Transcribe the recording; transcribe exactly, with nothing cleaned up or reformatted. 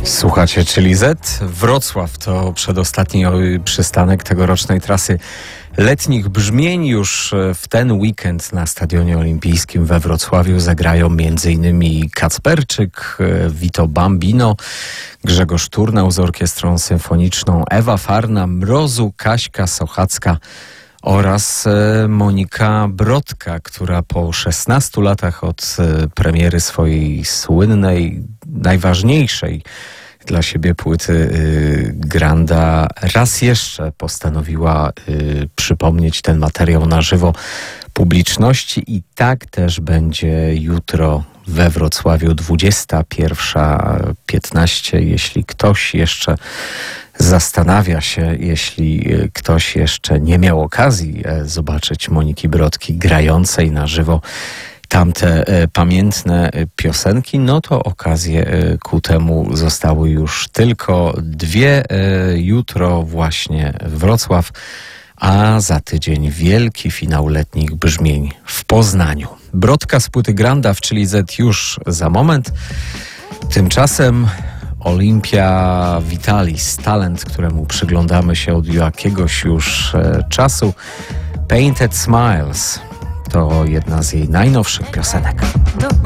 Słuchacie, czyli Z. Wrocław to przedostatni przystanek tegorocznej trasy letnich brzmień. Już w ten weekend na Stadionie Olimpijskim we Wrocławiu zagrają m.in. Kacperczyk, Vito Bambino, Grzegorz Turnał z Orkiestrą Symfoniczną, Ewa Farna, Mrozu, Kaśka Sochacka oraz Monika Brodka, która po szesnastu latach od premiery swojej słynnej, najważniejszej dla siebie płyty y, Granda raz jeszcze postanowiła y, przypomnieć ten materiał na żywo publiczności i tak też będzie jutro we Wrocławiu dwudziesta pierwsza piętnaście. Jeśli ktoś jeszcze zastanawia się, jeśli ktoś jeszcze nie miał okazji zobaczyć Moniki Brodki grającej na żywo tamte e, pamiętne piosenki, no to okazje e, ku temu zostały już tylko dwie. E, jutro właśnie Wrocław, a za tydzień wielki finał letnich brzmień w Poznaniu. Brodka z płyty Granda w Czyli Z już za moment. Tymczasem Olympia Vitalis, talent, któremu przyglądamy się od jakiegoś już e, czasu. Painted Smiles to jedna z jej najnowszych piosenek.